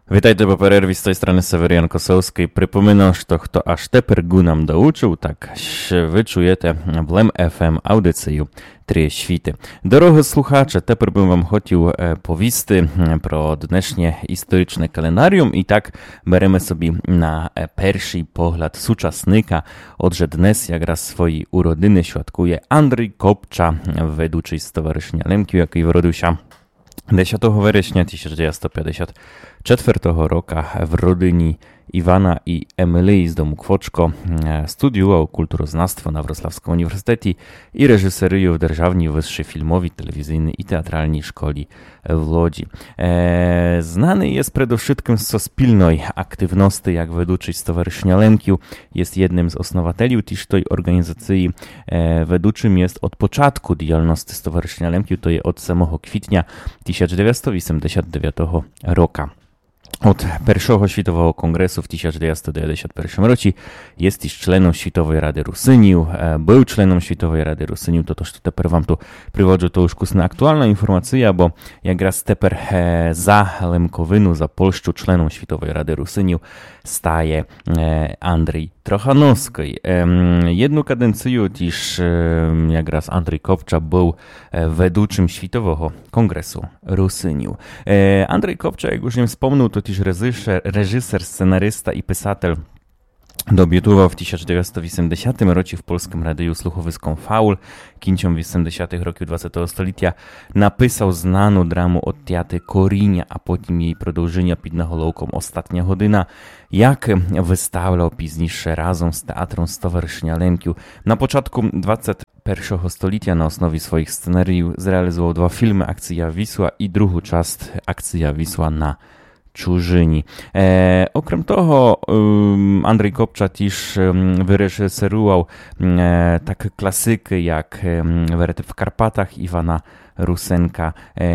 Вітайте по перерві з тої сторони Северян Косовський. Припоминаю, що хто аж тепер нам доучив, так ви чуєте Блем FM аудицію «Три світи». Дорогі слухачі, тепер би вам хотів повісти про днешнє історичне календаріум. І так беремо собі на перший погляд сучасника. Отже, днес якраз свої уродини святкує Андрій Копча, ведучий Stowarzyszenia Lemkів, який вродився 10 вересня 1954 roku w rodyni Iwana i Emilii z domu Kwoczko studiował kulturoznawstwo na Wrocławskim Uniwersytecie i reżyserię w Державній Wyższej Filmowej, Telewizyjnej i Teatralnej Szkoli w Łodzi. Znany jest przede wszystkim z spilnej aktywności jak ведучий Stowarzyszenia Lemkів. Jest jednym z osnowateli tej organizacji. Ведучим jest od początku działalności Stowarzyszenia Lemkів, to jest od samego kwietnia 1989 roku. Od pierwszego Światowego Kongresu w 1991 roku jest też członem Światowej Rady Rusyniów, był członem Światowej Rady Rusyniów, to też teraz wam tu przywodzę, to już kusna aktualna informacja, bo jak raz teraz za Lemkowinu, za Polskę członem Światowej Rady Rusyniów staje Andrzej Trochanowski. Jedną kadencję też jak raz Andrzej Kopcza był ведучим Światowego Kongresu Rusyniów. Andrzej Kopcza, jak już nie wspomniał, to też reżyser, scenarysta i pisatel. Debiutował w 1980 roku w polskim radiu słuchowiskom Faul. Kińcem 80 roku XX stulecia napisał znaną dramę od teatru Korіння, a potem jej продовження під наголовком Ostatnia godzina, jak wystawiał później razem z Teatrem Stowarzyszenia Lemkів. Na początku XXI stulecia na osnowie swoich scenariów zrealizował dwa filmy Akcja Wisła i drugą część Akcja Wisła na Чужині. Окрім того, Андрій Копча теж вирежисерував такі класики, як «Верети в Карпатах» Івана Rusenka,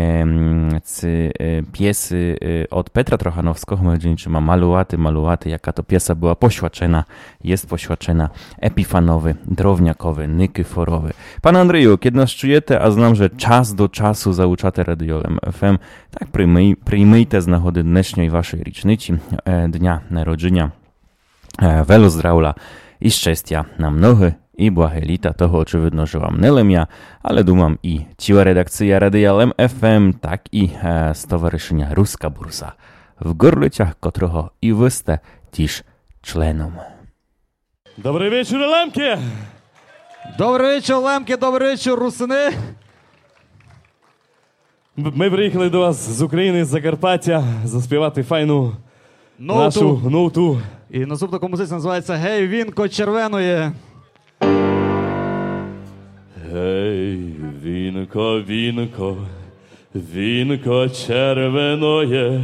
piesy od Petra Trochanowskiego, ma malułaty, jaka to piesa była poświadczona, jest poświadczona, Epifanowy, Drowniakowy, Nykyforowy. Pan Andrzeju, kiedy nas czujecie, a znam, że czas do czasu zauczacie radiolem FM, tak przyjmijcie z nagody dnešnej waszej rocznicy, dnia narodzenia, wielu zdrowia i szczęścia na mnogie i błahe lita, toho oczywiście, że wam nie lemia, ale dumam i ciła redakcja Radia Lem FM, tak i Stowarzyszenia Ruska Bursa w Gorlicach, którego i wy ste też członom. Добрий вечір, Лемки! Добрий вечір, Лемки, добрий вечір, русини! Ми приїхали до вас з України, з Закарпаття, заспівати файну нашу ноуту. І наступна композиція називається «Гей, вінко червеної». Гей, вінко, вінко, вінко червеноє,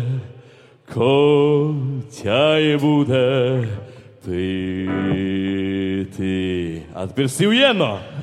котяй буде пити. А тепер всі уєдно!